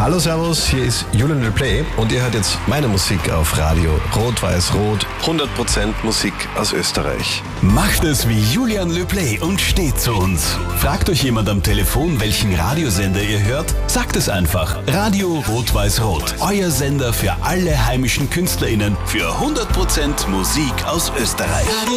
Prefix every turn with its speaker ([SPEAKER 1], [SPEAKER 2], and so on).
[SPEAKER 1] Hallo Servus, hier ist Julian LePlay und ihr hört jetzt meine Musik auf Radio Rot-Weiß-Rot. 100% Musik aus Österreich.
[SPEAKER 2] Macht es wie Julian LePlay und steht zu uns. Fragt euch jemand am Telefon, welchen Radiosender ihr hört? Sagt es einfach. Radio Rot-Weiß-Rot. Euer Sender für alle heimischen KünstlerInnen für 100% Musik aus Österreich.